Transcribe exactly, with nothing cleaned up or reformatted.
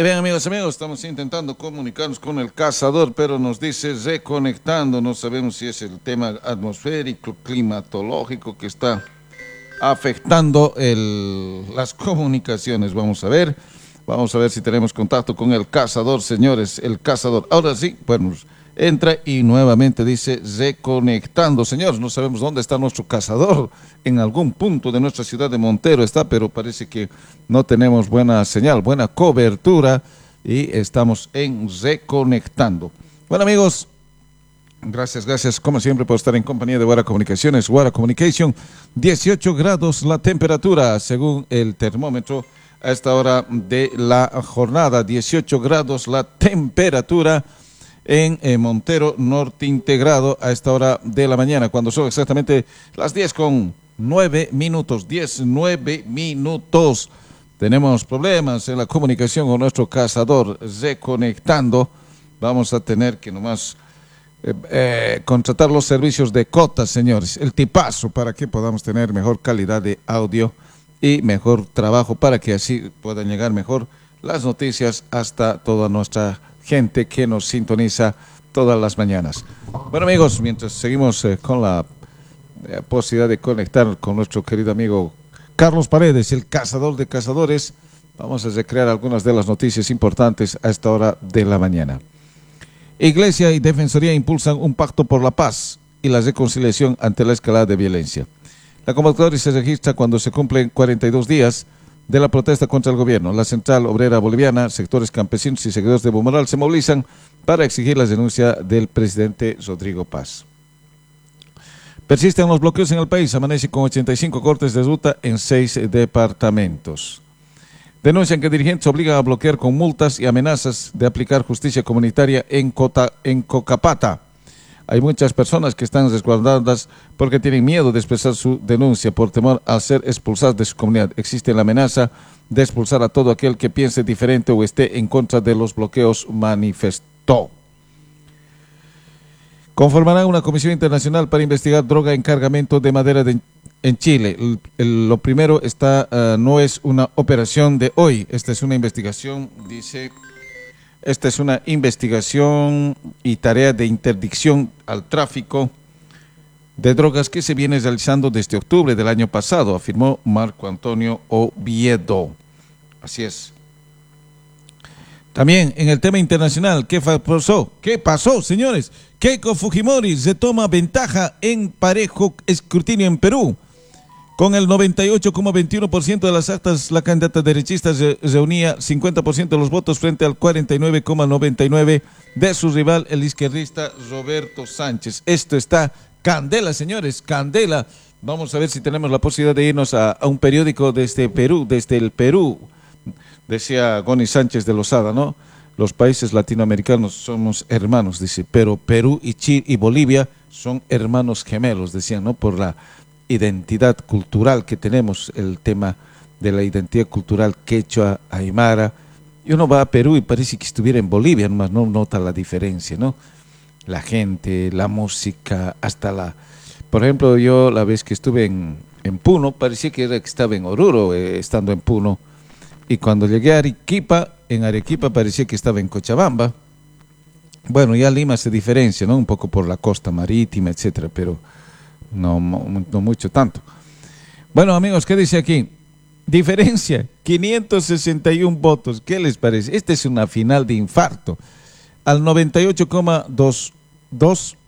Y bien, amigos, amigos, estamos intentando comunicarnos con el cazador, pero nos dice reconectando. No sabemos si es el tema atmosférico, climatológico que está afectando el, las comunicaciones. Vamos a ver, vamos a ver si tenemos contacto con el cazador, señores, el cazador. Ahora sí, bueno, entra y nuevamente dice reconectando. Señores, no sabemos dónde está nuestro cazador. En algún punto de nuestra ciudad de Montero está, pero parece que no tenemos buena señal, buena cobertura y estamos en reconectando. Bueno, amigos, gracias, gracias como siempre por estar en compañía de Guara Comunicaciones. Guara Communication, dieciocho grados la temperatura según el termómetro a esta hora de la jornada. dieciocho grados la temperatura en eh, Montero Norte Integrado a esta hora de la mañana, cuando son exactamente las diez con nueve minutos, diez, nueve minutos. Tenemos problemas en la comunicación con nuestro cazador reconectando. Vamos a tener que nomás eh, eh, contratar los servicios de Cota, señores, el tipazo, para que podamos tener mejor calidad de audio y mejor trabajo, para que así puedan llegar mejor las noticias hasta toda nuestra gente que nos sintoniza todas las mañanas. Bueno, amigos, mientras seguimos eh, con la eh, posibilidad de conectar con nuestro querido amigo Carlos Paredes, el cazador de cazadores, vamos a recrear algunas de las noticias importantes a esta hora de la mañana. Iglesia y Defensoría impulsan un pacto por la paz y la reconciliación ante la escalada de violencia. La convocatoria se registra cuando se cumplen cuarenta y dos días de la protesta contra el gobierno. La Central Obrera Boliviana, sectores campesinos y seguidores de Evo Morales se movilizan para exigir la denuncia del presidente Rodrigo Paz. Persisten los bloqueos en el país, amanece con ochenta y cinco cortes de ruta en seis departamentos. Denuncian que dirigentes obligan a bloquear con multas y amenazas de aplicar justicia comunitaria en, Cota, en Cocapata. Hay muchas personas que están resguardadas porque tienen miedo de expresar su denuncia por temor a ser expulsadas de su comunidad. Existe la amenaza de expulsar a todo aquel que piense diferente o esté en contra de los bloqueos, manifestó. Conformarán una comisión internacional para investigar droga en cargamento de madera de, en Chile. El, el, lo primero está, uh, no es una operación de hoy, esta es una investigación, dice... Esta es una investigación y tarea de interdicción al tráfico de drogas que se viene realizando desde octubre del año pasado, afirmó Marco Antonio Oviedo. Así es. También en el tema internacional, ¿qué pasó? ¿Qué pasó, señores? Keiko Fujimori se toma ventaja en parejo escrutinio en Perú. Con el noventa y ocho coma veintiuno por ciento de las actas, la candidata derechista reunía cincuenta por ciento de los votos frente al cuarenta y nueve coma noventa y nueve por ciento de su rival, el izquierdista Roberto Sánchez. Esto está candela, señores, candela. Vamos a ver si tenemos la posibilidad de irnos a, a un periódico desde Perú, desde el Perú. Decía Goni Sánchez de Lozada, ¿no? Los países latinoamericanos somos hermanos, dice, pero Perú y Chile y Bolivia son hermanos gemelos, decían, ¿no? Por la identidad cultural que tenemos, el tema de la identidad cultural quechua, aymara. Y uno va a Perú y parece que estuviera en Bolivia, nomás no nota la diferencia, ¿no? La gente, la música, hasta la... Por ejemplo, yo la vez que estuve en, en Puno, parecía que era que estaba en Oruro, eh, estando en Puno. Y cuando llegué a Arequipa, en Arequipa parecía que estaba en Cochabamba. Bueno, ya Lima se diferencia, ¿no? Un poco por la costa marítima, etcétera, pero... No, no mucho tanto. Bueno, amigos, ¿qué dice aquí? Diferencia, quinientos sesenta y uno votos. ¿Qué les parece? Esta es una final de infarto. Al noventa y ocho coma veintidós